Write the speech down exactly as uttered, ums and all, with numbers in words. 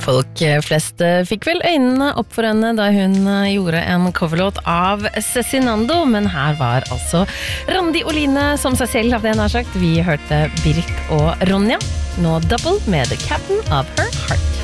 Folk flest fikk vel øynene opp for henne da hun gjorde en coverlåt av Cezinando, men her var altså Randi Oline som seg selv, hadde jeg nær sagt. Vi hørte Birk og Ronja, nå Double med The Captain of Her Heart.